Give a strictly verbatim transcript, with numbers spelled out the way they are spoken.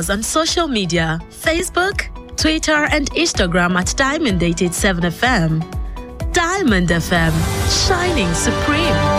us on social media, Facebook, Twitter, and Instagram at Diamond eight eight seven F M. Diamond F M, shining supreme.